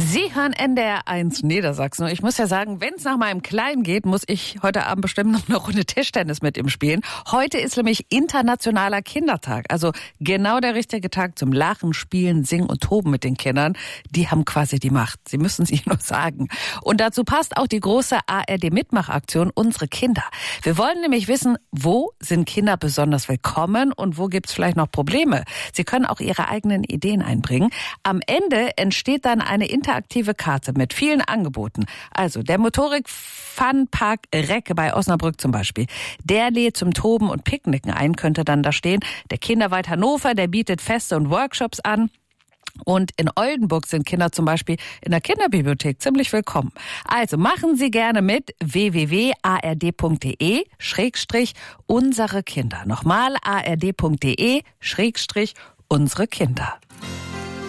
Sie hören NDR 1 Niedersachsen. Und ich muss ja sagen, wenn es nach meinem Kleinen geht, muss ich heute Abend bestimmt noch eine Runde Tischtennis mit ihm spielen. Heute ist nämlich Internationaler Kindertag. Also genau der richtige Tag zum Lachen, Spielen, Singen und Toben mit den Kindern. Die haben quasi die Macht. Sie müssen es ihnen nur sagen. Und dazu passt auch die große ARD-Mitmachaktion Unsere Kinder. Wir wollen nämlich wissen, wo sind Kinder besonders willkommen und wo gibt es vielleicht noch Probleme. Sie können auch ihre eigenen Ideen einbringen. Am Ende entsteht dann eine interaktive Karte mit vielen Angeboten. Also der Motorik-Funpark Recke bei Osnabrück zum Beispiel. Der lädt zum Toben und Picknicken ein, könnte dann da stehen. Der Kinderwald Hannover, der bietet Feste und Workshops an. Und in Oldenburg sind Kinder zum Beispiel in der Kinderbibliothek ziemlich willkommen. Also machen Sie gerne mit www.ard.de/unsere Kinder. Nochmal ard.de/unsere Kinder.